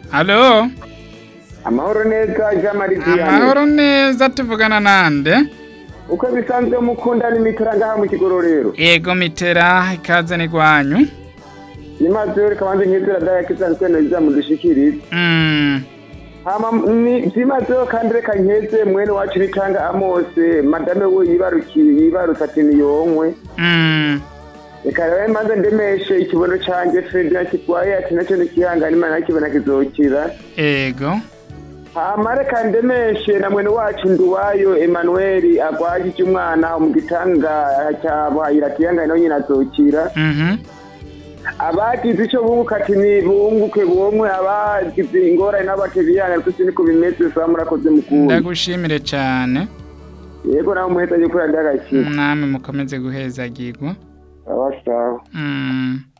Alo, Amahoro neza Jamaridiane. amahoro neza tuvugana nande? Uko bisanzwe mukundana imitera ngaha mu kigororero. Yego mitera ikaze ni gwanyu. Nimaze reka banze nkizera daya kisanzwe neza mudushikirize. Hama zimaze kandi reka nkeze mwene wacu bitanga Amose madame we yibarutse ati niyonkwe. Reka rero manze ndemeshe ikibono canje Fredina kitwaye ati naco nikihangana Imana kibona kizokira. Yego. Hama reka ndemeshe na mwene wacu Nduwayo Emmanuel agwajije umwana mu gitanga cyabo irakiyanga no nyina azokira. Abagize ico bunguka ati ni bunguke bomwe abagize ingorane n'abatebiyana kuko niko bimeze so murakoze mukuru. Ndagushimire cyane. Yego nawe muheza gikora ndagakira. Namwe mukomeze guhezagirwa. Abasawa.